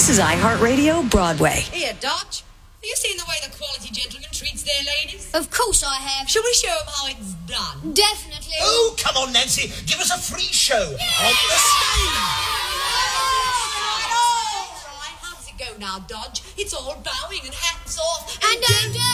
This is iHeartRadio Broadway. Here, Dodge. Have you seen the way the quality gentleman treats their ladies? Of course I have. Shall we show them how it's done? Definitely. Oh, come on, Nancy. Give us a free show on the stage. All right. How does it go now, Dodge? It's all bowing and hats off. And